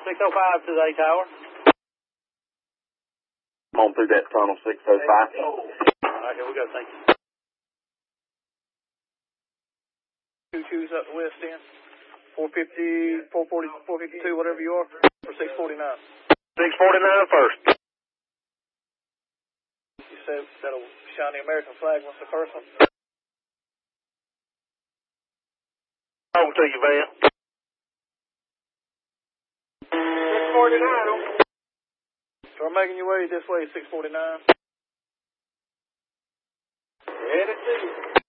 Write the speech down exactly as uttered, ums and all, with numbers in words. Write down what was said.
six oh five to the A tower. On through that tunnel, six oh five. All right, here we go. Thank you. Two twos up the west end. four fifty, four forty, four fifty-two, whatever you are, for six forty-nine. six forty-nine first. You said that'll shine the American flag once the first one. Over to you, Van. six forty-nine. Start making your way this way, six forty-nine. Headed to you.